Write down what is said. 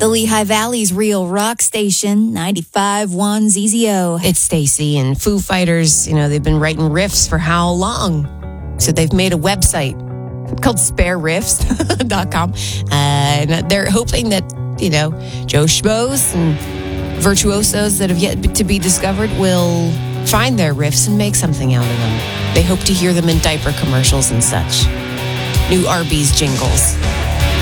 The Lehigh Valley's real rock station, 95.1 ZZO. It's Stacy and Foo Fighters. They've been writing riffs for how long? So they've made a website called spareriffs.com. And they're hoping that, Joe Schmoes and virtuosos that have yet to be discovered will find their riffs and make something out of them. They hope to hear them in diaper commercials and such. New Arby's jingles.